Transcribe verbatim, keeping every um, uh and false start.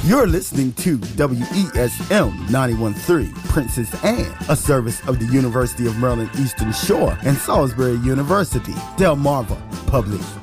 You're listening to W E S M ninety-one point three, Princess Anne, a service of the University of Maryland Eastern Shore and Salisbury University, Delmarva Public